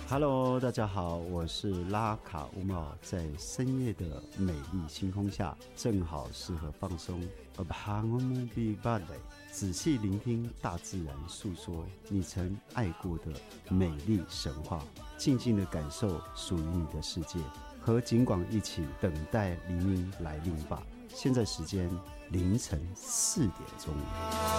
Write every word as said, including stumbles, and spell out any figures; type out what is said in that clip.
Hello， 大家好，我是拉卡乌茂，在深夜的美丽星空下，正好适合放松。仔细聆听大自然诉说你曾爱过的美丽神话，静静地感受属于你的世界，和景广一起等待黎明来临吧。现在时间凌晨四点钟。